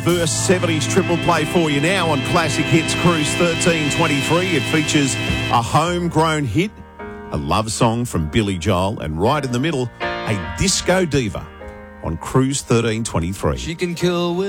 Verse 70s triple play for you now on Classic Hits Cruise 1323. It features a homegrown hit, a love song from Billy Joel, and right in the middle, a disco diva on Cruise 1323. She can kill with